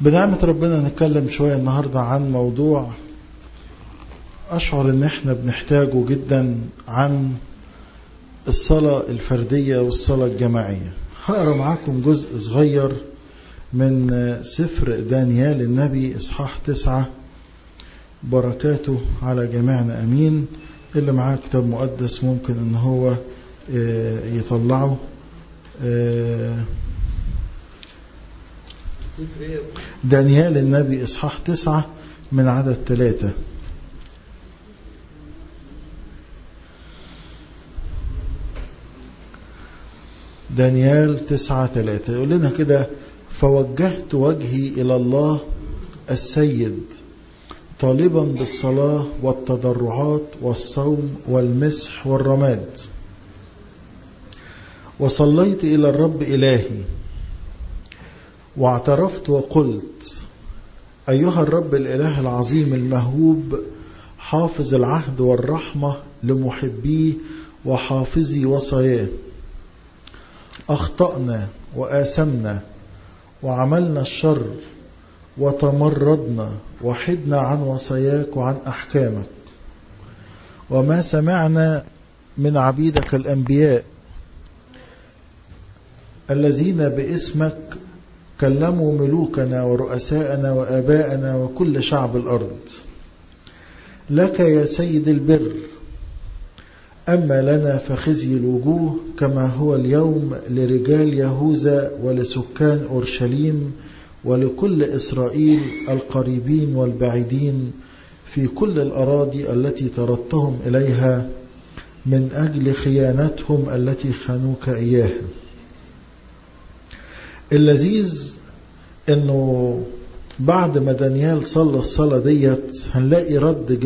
بنعمة ربنا نتكلم شوية النهاردة عن موضوع أشعر إن إحنا بنحتاجه جدا، عن الصلاة الفردية والصلاة الجماعية. هقرأ معاكم جزء صغير من سفر دانيال النبي إصحاح 9. بركاته على جميعنا أمين. اللي معاه كتاب مقدس ممكن إن هو يطلعه. دانيال النبي إصحاح 9 من عدد 3. دانيال 9:3 يقول لنا كده: فوجهت وجهي إلى الله السيد طالبا بالصلاة والتضرعات والصوم والمسح والرماد، وصليت إلى الرب إلهي واعترفت وقلت: أيها الرب الإله العظيم المهوب، حافظ العهد والرحمة لمحبيه وحافظي وصاياه، أخطأنا وآثمنا وعملنا الشر وتمردنا وحدنا عن وصاياك وعن أحكامك، وما سمعنا من عبيدك الأنبياء الذين باسمك كلموا ملوكنا ورؤساءنا وآباءنا وكل شعب الأرض. لك يا سيد البر، أما لنا فخزي الوجوه كما هو اليوم لرجال يهوذا ولسكان أورشليم ولكل إسرائيل القريبين والبعيدين في كل الأراضي التي طردتهم إليها من أجل خيانتهم التي خانوك إياها. اللذيذ إنه بعد ما دانيال صلى الصلاة ديت هنلاقي رد